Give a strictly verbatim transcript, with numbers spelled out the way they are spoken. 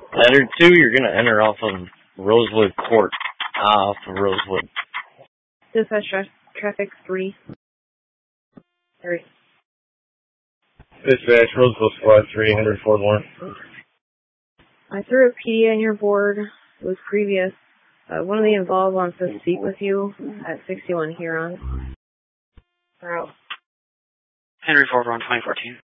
Letter two, you're going to enter off of Rosewood Court. Uh, off of Rosewood. Dispatch tra traffic three. Three. Dispatch, Rosewood Squad three, Henry Ford Warren. I threw a P D on your board. It was previous. Uh, one of the involved wants to speak with you at sixty-one Huron. We're out. Henry Ford Warren, twenty fourteen.